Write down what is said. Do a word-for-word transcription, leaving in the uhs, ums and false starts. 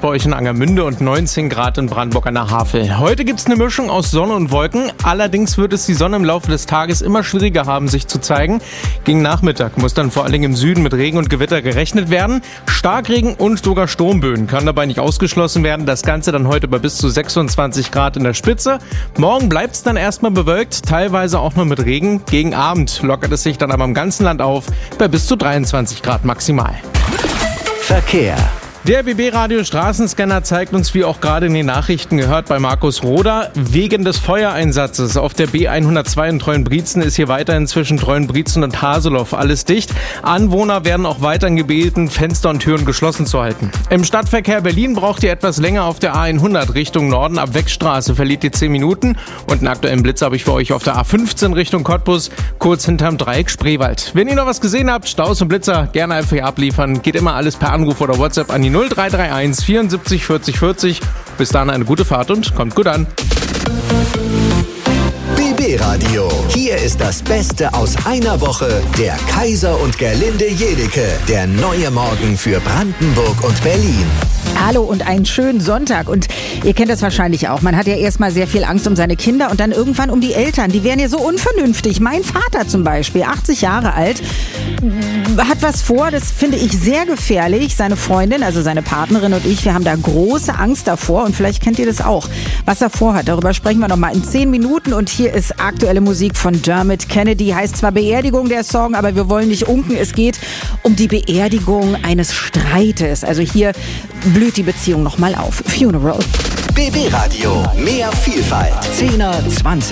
bei euch in Angermünde und neunzehn Grad in Brandenburg an der Havel. Heute gibt's eine Mischung aus Sonne und Wolken. Allerdings wird es die Sonne im Laufe des Tages immer schwieriger haben, sich zu zeigen. Gegen Nachmittag muss dann vor allen Dingen im Süden mit Regen und Gewitter gerechnet werden. Starkregen und sogar Sturmböen kann dabei nicht ausgeschlossen werden. Das Ganze dann heute bei bis zu sechsundzwanzig Grad in der Spitze. Morgen bleibt's dann erstmal bewölkt, teilweise auch nur mit Regen. Gegen Abend lockert es sich dann aber im ganzen Land auf bei bis zu dreiundzwanzig Grad maximal. Verkehr. Der B B-Radio Straßenscanner zeigt uns, wie auch gerade in den Nachrichten gehört, bei Markus Roda, wegen des Feuereinsatzes auf der B hundertzwei in Treuenbrietzen ist hier weiterhin zwischen Treuenbrietzen und Haseloff alles dicht. Anwohner werden auch weiterhin gebeten, Fenster und Türen geschlossen zu halten. Im Stadtverkehr Berlin braucht ihr etwas länger auf der A hundert Richtung Norden. Ab Wegstraße verliert ihr zehn Minuten. Und einen aktuellen Blitz habe ich für euch auf der A fünfzehn Richtung Cottbus, kurz hinterm Dreieck Spreewald. Wenn ihr noch was gesehen habt, Staus und Blitzer, gerne einfach hier abliefern. Geht immer alles per Anruf oder WhatsApp an die null drei drei eins vierundsiebzig vierzig vierzig. Bis dahin eine gute Fahrt und kommt gut an. B B-Radio. Hier ist das Beste aus einer Woche. Der Kaiser und Gerlinde Jedecke. Der neue Morgen für Brandenburg und Berlin. Hallo und einen schönen Sonntag. Und ihr kennt das wahrscheinlich auch. Man hat ja erstmal sehr viel Angst um seine Kinder und dann irgendwann um die Eltern. Die wären ja so unvernünftig. Mein Vater zum Beispiel, achtzig Jahre alt, hat was vor, das finde ich sehr gefährlich. Seine Freundin, also seine Partnerin und ich, wir haben da große Angst davor. Und vielleicht kennt ihr das auch, was er vorhat. Darüber sprechen wir nochmal in zehn Minuten. Und hier ist aktuelle Musik von Dermot Kennedy. Heißt zwar Beerdigung der Song, aber wir wollen nicht unken. Es geht um die Beerdigung eines Streites. Also hier blüht die Beziehung nochmal auf. Funeral. B B-Radio. Mehr Vielfalt. zehner, zwanziger